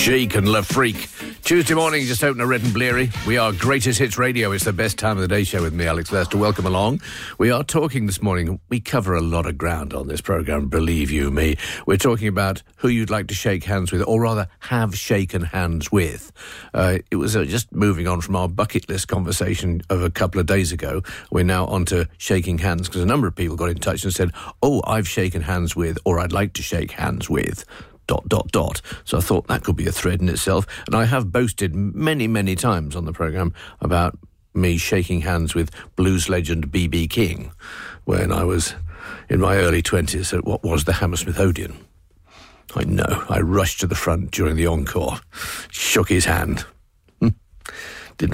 Chic and Le Freak. Tuesday morning, just open a Red and Bleary. We are Greatest Hits Radio. It's the best time of the day show with me, Alex Lester. Welcome along. We are talking this morning. We cover a lot of ground on this programme, believe you me. We're talking about who you'd like to shake hands with, or rather have shaken hands with. It was just moving on from our bucket list conversation of a couple of days ago. We're now on to shaking hands, because a number of people got in touch and said, oh, I've shaken hands with, or I'd like to shake hands with... ... So I thought that could be a thread in itself. And I have boasted many, many times on the programme about me shaking hands with blues legend B.B. King when I was in my early 20s at what was the Hammersmith Odeon. I know, I rushed to the front during the encore, shook his hand.